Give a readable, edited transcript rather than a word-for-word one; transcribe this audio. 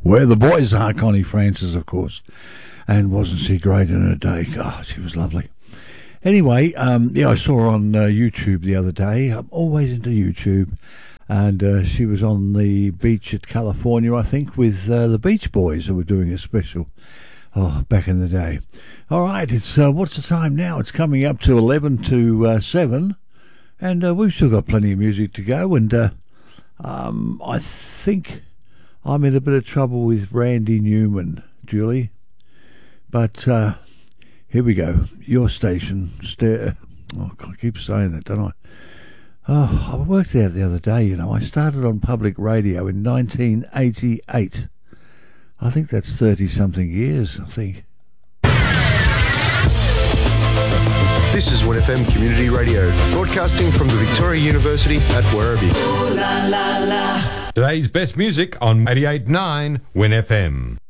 Where the boys are, Connie Francis, of course. And wasn't she great in her day? God, she was lovely. Anyway, I saw her on YouTube the other day. I'm always into YouTube. And she was on the beach at California, I think, with the Beach Boys, who were doing a special back in the day. All right, it's what's the time now? It's coming up to 11 to 7. And we've still got plenty of music to go. And I think I'm in a bit of trouble with Randy Newman, Julie. But here we go. Your station. I keep saying that, don't I? Oh, I worked out the other day, I started on public radio in 1988. I think that's 30-something years, I think. This is Win FM Community Radio, broadcasting from the Victoria University at Werribee. Today's best music on 88.9 Win FM.